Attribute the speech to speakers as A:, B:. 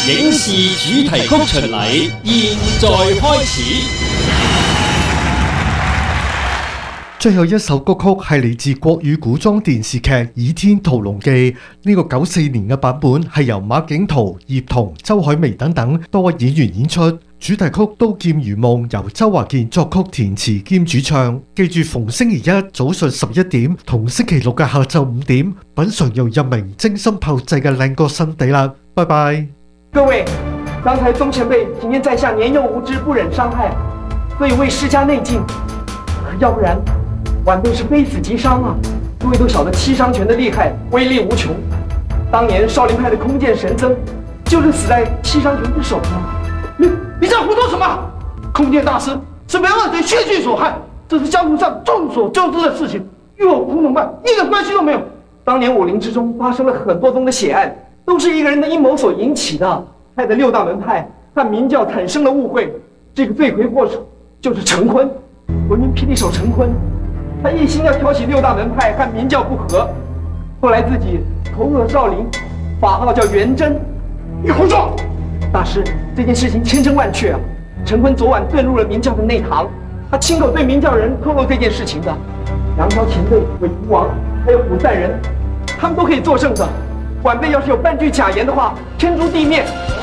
A: 影視主題曲巡禮現在開始。
B: 最後一首歌曲係嚟自國語古裝電視劇《倚天屠龍記》，呢個94年嘅版本係由馬景濤、葉童、周海媚等等多位演員演出。主題曲《刀劍如夢》由周華健作曲填詞兼主唱。記住逢星期一早上11點同星期六嘅下晝5點，品嚐由任明精心炮製嘅靚歌新地啦！拜拜。
C: 各位，剛才宗前輩僅因在下年幼無知，不忍傷害，所以為施加內勁。要不然，晚輩是非死即傷啊！各位都曉得七傷拳的厲害，威力無窮。當年少林派的空劍神僧，就是死在七傷拳之手的。你在胡說什麼？空劍大師是被惡賊血據所害，這是江湖上眾所周知的事情，與我胡蒙辦一點關係都沒有。當年武林之中發生了很多宗的血案，都是一個人的陰謀所引起的，害得六大門派和明教產生了誤會。這個罪魁禍首就是陳坤，聞名霹靂手陳坤，他一心要挑起六大門派和明教不和，後來自己投入了少林，法號叫元真。你胡說！大師，這件事情千真萬確啊！陳坤昨晚遁入了明教的內堂，他親口對明教人透露這件事情的。楊超前輩、韋圖王，還有虎賽人，他們都可以作證的。晚輩要是有半句假言的話，天誅地滅。